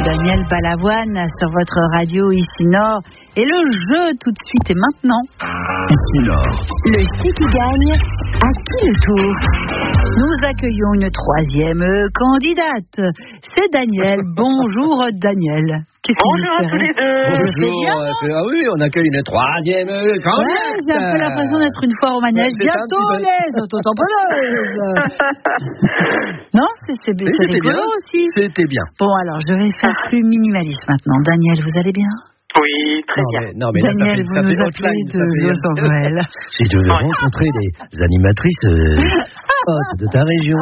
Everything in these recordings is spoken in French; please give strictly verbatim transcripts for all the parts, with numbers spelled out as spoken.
Daniel Balavoine sur votre radio ici Nord. Et le jeu tout de suite et maintenant. Ici Nord. Le site qui gagne à qui le tour. Nous accueillons une troisième candidate. C'est Daniel. Bonjour Daniel. Qu'est-ce Bonjour à tous les deux. Bonjour. Ah oui, on accueille une troisième candidate. Ouais, j'ai un peu l'impression d'être une fois au manège. Ouais, bientôt les autotamponneuses. Non, c'est, c'est, c'est, c'est rigolo bien. Aussi. C'était bien. Bon, alors je vais faire plus minimaliste maintenant. Daniel, vous allez bien? Oui, très non, bien. Mais, non, mais Daniel, là, ça fait, vous ça nous appelez de Los Angeles. Si tu veux rencontrer des animatrices euh, hautes de ta région.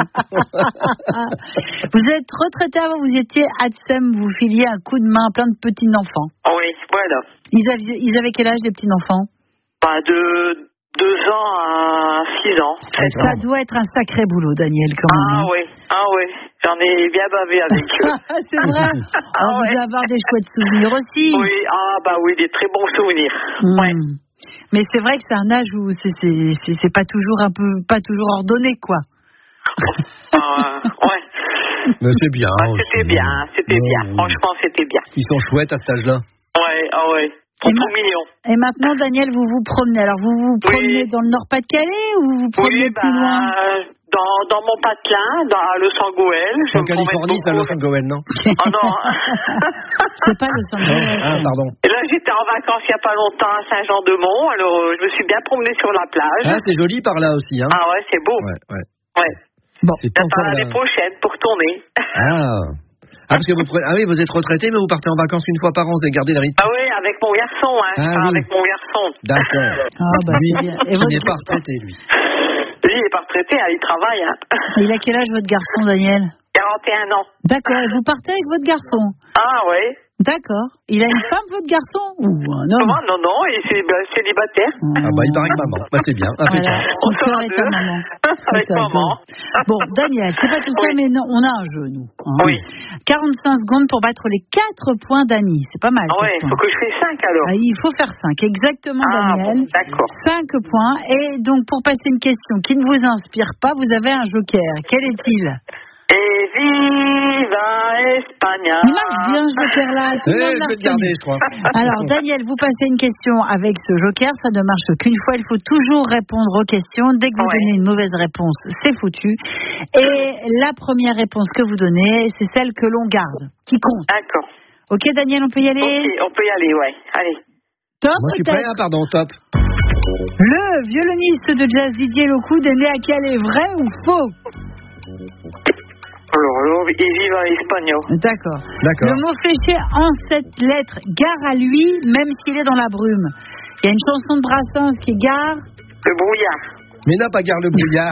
Vous êtes retraité avant, vous étiez A T S E M, vous filiez un coup de main à plein de petits enfants. Oui, voilà. Ils avaient, ils avaient quel âge, les petits enfants? Bah, de deux ans à six ans. Ça ans. Doit être un sacré boulot, Daniel, quand même. Ah oui, ah oui. J'en ai bien bavé avec eux. C'est vrai. Ah, oh, ouais. Vous avoir des chouettes souvenirs aussi. Oui, ah bah oui, des très bons souvenirs. Mmh. Ouais. Mais c'est vrai que c'est un âge où c'est, c'est, c'est, c'est pas toujours un peu, pas toujours ordonné, quoi. euh, ouais. Mais c'est bien. Ah, c'était bien, c'était ouais, bien. Oui. Franchement, c'était bien. Ils sont chouettes à cet âge-là. Ouais, ah ouais. Ils sont ma- mignons. Et maintenant, Daniel, vous vous promenez. Alors, vous vous promenez oui. dans le Nord-Pas-de-Calais ou vous vous promenez oui, plus bah, loin? Dans, dans mon patelin, dans à Los Angeles. En Californie, c'est à Los Angeles, non? Oh non. C'est pas Los Angeles. Ah, pardon. Et là, j'étais en vacances il n'y a pas longtemps à Saint-Jean-de-Mont. Alors, euh, je me suis bien promenée sur la plage. Ah, c'est joli par là aussi, hein? Ah ouais, c'est beau. Ouais, ouais. Ouais. Bon. C'est pas encore l'année prochaine pour tourner. Ah. Ah, parce que vous, pre... ah oui, vous êtes retraité, mais vous partez en vacances une fois par an, vous avez gardé le rythme. Ah oui, avec mon garçon, hein. Ah, oui. Avec mon garçon. D'accord. Ah, bah, lui, c'est bien. Et il votre... n'est pas retraité, lui. Lui, il n'est pas retraité, hein, il travaille, hein. Il a quel âge, votre garçon, Daniel? quarante et un ans. D'accord, et vous partez avec votre garçon? Ah, oui. D'accord. Il a une femme, votre garçon? Ou un homme? Comment? Non, non, il est bah, célibataire. Ah bah, il paraît que maman. Bah, c'est bien. Voilà. Son cœur est à maman. Avec maman. Bon, Daniel, c'est pas tout ça, oui. Mais non, on a un jeu, nous. Hein. Oui. quarante-cinq secondes pour battre les quatre points d'Annie. C'est pas mal. Ah ouais, il faut que je fasse cinq alors. Ah, il faut faire cinq, exactement, ah, Daniel. Bon, d'accord. cinq points. Et donc, pour passer une question qui ne vous inspire pas, vous avez un joker. Quel est-il? Et viva España. Il marche bien ce joker-là. Tout le monde je vais te garder, je crois. Alors, Daniel, vous passez une question avec ce joker. Ça ne marche qu'une fois. Il faut toujours répondre aux questions. Dès que vous ouais. donnez une mauvaise réponse, c'est foutu. Et la première réponse que vous donnez, c'est celle que l'on garde, qui compte. D'accord. Ok, Daniel, on peut y aller? Ok, on peut y aller, ouais. Allez. Top. Moi, je suis prêt, hein, pardon, top. Le violoniste de jazz Didier Locoud est né à Calais, vrai ou faux? Alors, et viva Espagnol. D'accord. D'accord. Le mot fléché en sept lettres, gare à lui, même s'il est dans la brume. Il y a une chanson de Brassens qui est gare. Le brouillard. Mais non, pas gare le brouillard.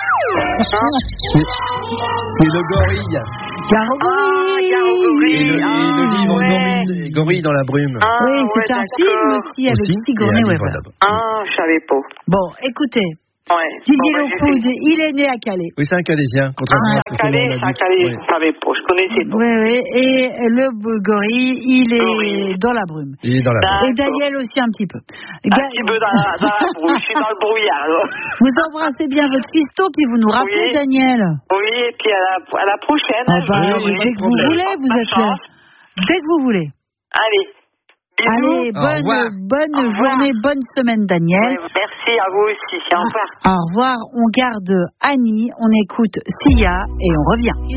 C'est le gorille. Gare au gorille. Ah, gare au gorille. Et le, ah, et le livre ouais. gorille, gorille dans la brume. Ah, oui, c'est ouais, un d'accord. film aussi avec aussi, Sigourney Weaver. Ah, je savais pas. Bon, écoutez. Ouais. Didier bon, Locoud, bah, il est né à Calais. Oui, c'est un Calaisien. Ah, à Calais, c'est à Calais, je ne savais pas, je connaissais pas. Oui, oui, et le gorille, il est gorille. Dans la brume. Il est dans la brume. Et Daniel aussi un petit peu. Un Ga- petit peu dans la, dans la brume, je suis dans le brouillard. Alors. Vous embrassez bien votre fiston, puis vous nous rappelez, oui. Daniel. Oui, et puis à la, à la prochaine. Ah bah, je oui, dès que vous voulez, vous êtes là. Dès que vous voulez. Allez. Bisous. Allez, bonne, bonne au journée, bonne semaine, Daniel. Ouais, merci à vous aussi. Au revoir. Au revoir. On garde Annie, on écoute Sia et on revient.